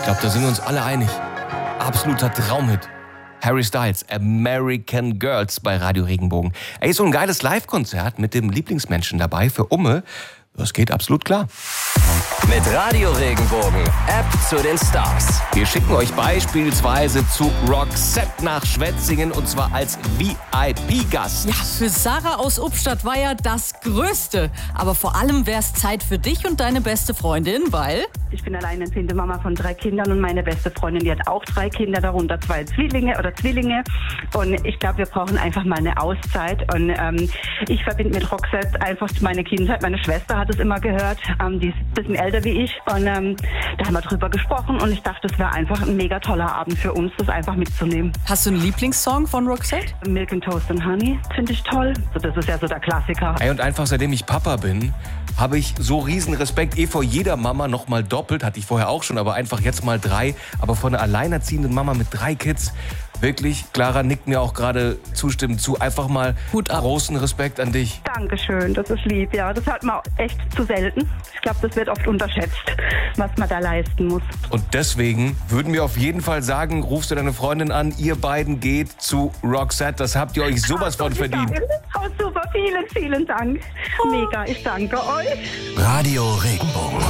Ich glaube, da sind wir uns alle einig. Absoluter Traumhit. Harry Styles, American Girls bei Radio Regenbogen. Ey, so ein geiles Live-Konzert mit dem Lieblingsmenschen dabei für Umme. Das geht absolut klar. Mit Radio Regenbogen, App zu den Stars. Wir schicken euch beispielsweise zu Roxette nach Schwetzingen und zwar als VIP-Gast. Ja, für Sarah aus Ubstadt war ja das Größte. Aber vor allem wäre es Zeit für dich und deine beste Freundin, weil... Ich bin alleinerziehende Mama von 3 Kindern und meine beste Freundin, die hat auch 3 Kinder, darunter 2 Zwillinge. Und ich glaube, wir brauchen einfach mal eine Auszeit. Und ich verbinde mit Roxette einfach meine Kindheit. Meine Schwester hat es immer gehört, die ist ein bisschen älter wie ich. Und da haben wir drüber gesprochen und ich dachte, es wäre einfach ein mega toller Abend für uns, das einfach mitzunehmen. Hast du einen Lieblingssong von Roxette? Milk and Toast and Honey finde ich toll. Das ist ja so der Klassiker. Ey, und einfach seitdem ich Papa bin, habe ich so riesen Respekt. Vor jeder Mama noch mal doppelt, hatte ich vorher auch schon, aber einfach jetzt mal 3. Aber von einer alleinerziehenden Mama mit 3 Kids, wirklich, Clara nickt mir auch gerade zustimmend zu. Einfach mal Hut ab. Großen Respekt an dich. Dankeschön, das ist lieb. Ja, das hat man echt zu selten. Ich glaube, das wird oft unterschätzt, was man da leisten muss. Und deswegen würden wir auf jeden Fall sagen, rufst du deine Freundin an, ihr beiden geht zu Roxette. Das habt ihr euch sowas von verdient. Oh, super, vielen, vielen Dank. Mega, ich danke euch. Radio Regenbogen.